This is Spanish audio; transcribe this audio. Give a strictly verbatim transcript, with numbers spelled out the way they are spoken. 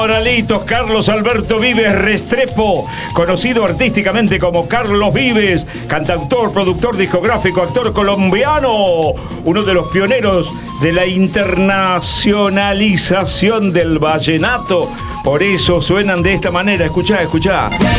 Moralitos, Carlos Alberto Vives Restrepo, conocido artísticamente como Carlos Vives, cantautor, productor discográfico, actor colombiano, uno de los pioneros de la internacionalización del vallenato. Por eso suenan de esta manera. Escuchá, escuchá.